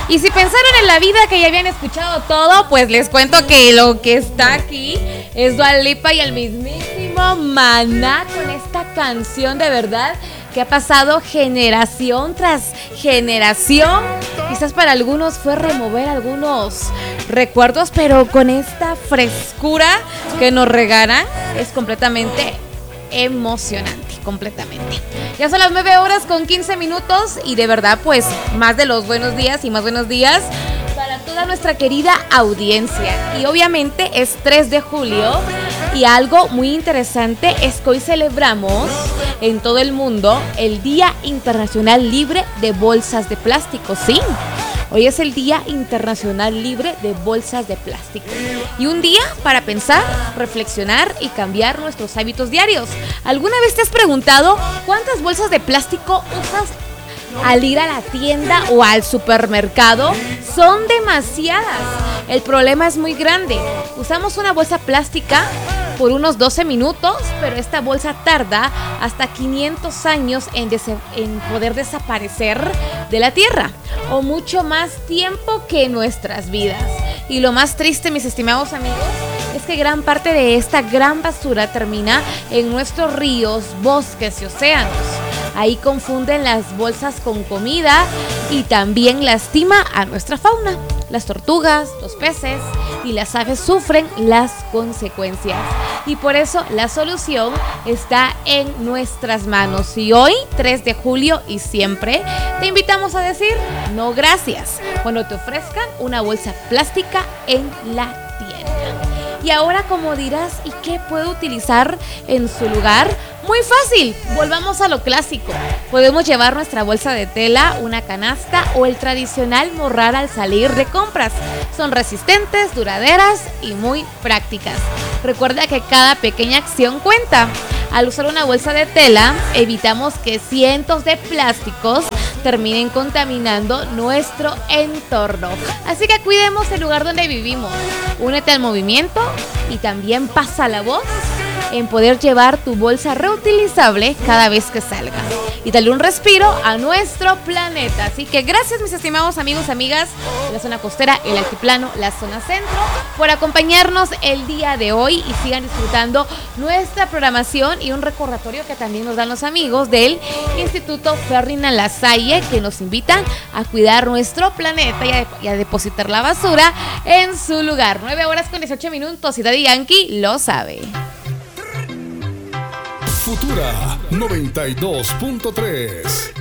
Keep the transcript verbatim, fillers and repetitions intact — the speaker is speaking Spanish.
Y si pensaron en la vida que ya habían escuchado todo, pues les cuento que lo que está aquí es Dua Lipa y el mismísimo Maná con esta canción de verdad que ha pasado generación tras generación. Quizás para algunos fue remover algunos recuerdos, pero con esta frescura que nos regalan es completamente emocionante, completamente. Ya son las nueve horas con quince minutos y de verdad pues más de los buenos días y más buenos días para toda nuestra querida audiencia. Y obviamente es tres de julio y algo muy interesante es que hoy celebramos en todo el mundo el Día Internacional Libre de Bolsas de Plástico, ¿sí? Hoy es el Día Internacional Libre de Bolsas de Plástico. Y un día para pensar, reflexionar y cambiar nuestros hábitos diarios. ¿Alguna vez te has preguntado cuántas bolsas de plástico usas al ir a la tienda o al supermercado? Son demasiadas. El problema es muy grande. Usamos una bolsa plástica por unos doce minutos, pero esta bolsa tarda hasta quinientos años en, des- en poder desaparecer de la tierra, o mucho más tiempo que nuestras vidas. Y lo más triste, mis estimados amigos, es que gran parte de esta gran basura termina en nuestros ríos, bosques y océanos. Ahí confunden las bolsas con comida y también lastima a nuestra fauna. Las tortugas, los peces y las aves sufren las consecuencias. Y por eso la solución está en nuestras manos. Y hoy, tres de julio y siempre, te invitamos a decir no gracias cuando te ofrezcan una bolsa plástica en la tienda. Y ahora, como dirás, ¿y qué puedo utilizar en su lugar? Muy fácil, volvamos a lo clásico. Podemos llevar nuestra bolsa de tela, una canasta o el tradicional morral al salir de compras. Son resistentes, duraderas y muy prácticas. Recuerda que cada pequeña acción cuenta. Al usar una bolsa de tela, evitamos que cientos de plásticos terminen contaminando nuestro entorno. Así que cuidemos el lugar donde vivimos. Únete al movimiento y también pasa la voz en poder llevar tu bolsa reutilizable cada vez que salgas y darle un respiro a nuestro planeta. Así que gracias, mis estimados amigos, amigas de la zona costera, el altiplano, la zona centro, por acompañarnos el día de hoy y sigan disfrutando nuestra programación y un recordatorio que también nos dan los amigos del Instituto Ferdinand Lasalle, que nos invitan a cuidar nuestro planeta y a, y a depositar la basura en su lugar. nueve horas con dieciocho minutos y Daddy Yankee lo sabe. Futura noventa y dos punto tres.